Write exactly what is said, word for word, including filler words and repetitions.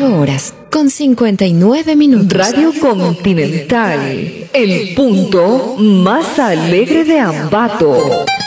ocho horas con cincuenta y nueve minutos. Radio Continental, el punto más alegre de Ambato.